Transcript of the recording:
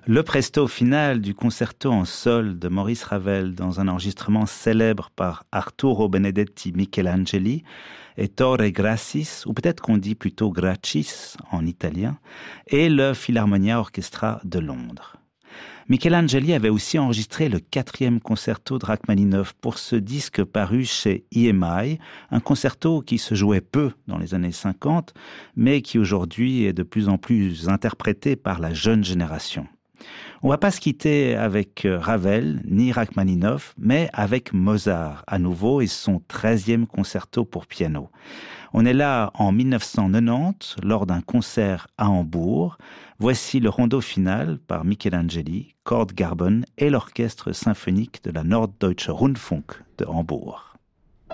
Le presto final du concerto en sol de Maurice Ravel dans un enregistrement célèbre par Arturo Benedetti Michelangeli et Torre Gracis, ou peut-être qu'on dit plutôt Gracis en italien, et le Philharmonia Orchestra de Londres. Michelangeli avait aussi enregistré le 4e concerto de Rachmaninov pour ce disque paru chez EMI, un concerto qui se jouait peu dans les années 50, mais qui aujourd'hui est de plus en plus interprété par la jeune génération. On ne va pas se quitter avec Ravel ni Rachmaninov, mais avec Mozart à nouveau et son 13e concerto pour piano. On est là en 1990 lors d'un concert à Hambourg. Voici le rondo final par Michelangeli, Cord Garben et l'orchestre symphonique de la Norddeutsche Rundfunk de Hambourg.